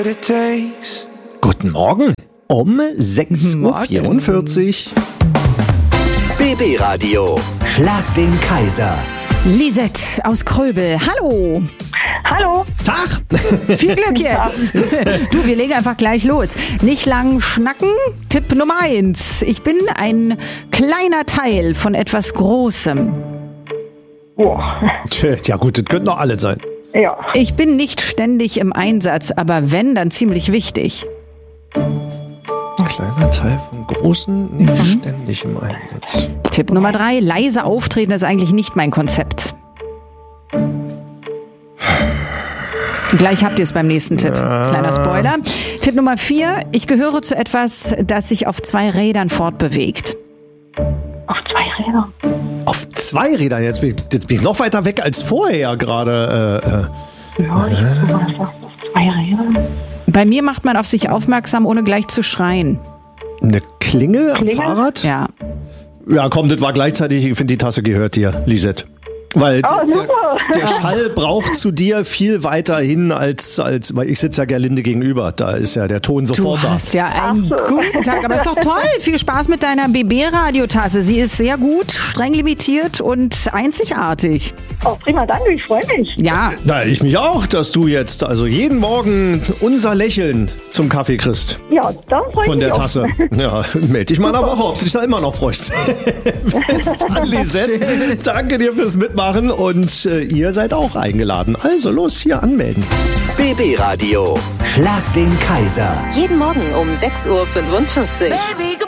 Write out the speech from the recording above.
what it takes. Guten Morgen um 6.44 Uhr. BB Radio. Schlag den Kaiser. Lisette aus Kröbel. Hallo. Hallo. Tag! Viel Glück jetzt. Du, wir legen einfach gleich los. Nicht lang schnacken. Tipp Nummer 1. Ich bin ein kleiner Teil von etwas Großem. Boah. Ja gut, das könnten doch alle sein. Ja. Ich bin nicht ständig im Einsatz, aber wenn, dann ziemlich wichtig. Kleiner Teil von Großen, nicht ständig im Einsatz. Tipp Nummer 3. Leise auftreten ist eigentlich nicht mein Konzept. Gleich habt ihr es beim nächsten Tipp. Kleiner Spoiler. Tipp Nummer 4. Ich gehöre zu etwas, das sich auf 2 Rädern fortbewegt. Auf 2 Rädern. Auf 2 Rädern, jetzt bin ich noch weiter weg als vorher gerade. Ja, ich guck mal, das auf 2 Rädern. Bei mir macht man auf sich aufmerksam, ohne gleich zu schreien. Eine Klingel am Fahrrad? Ja. Ja, komm, das war gleichzeitig, ich finde, die Tasse gehört dir, Lisette. Weil der Schall braucht zu dir viel weiter hin als weil ich sitze ja Gerlinde gegenüber. Da ist ja der Ton sofort Du da. hast ja einen guten Tag, aber ist doch toll. Viel Spaß mit deiner BB-Radiotasse. Sie ist sehr gut, streng limitiert und einzigartig. Oh, prima, danke, ich freue mich. Ja, Na, ich mich auch, dass du jetzt also jeden Morgen unser Lächeln zum Kaffee kriegst. Ja, dann freue ich Von mich der auch. Tasse. Ja, melde dich mal in einer Woche, ob du dich da immer noch freust. Bis dann, Lisette. Danke dir fürs Mitmachen und ihr seid auch eingeladen. Also los, hier anmelden. BB Radio. Schlag den Kaiser. Jeden Morgen um 6.45 Uhr.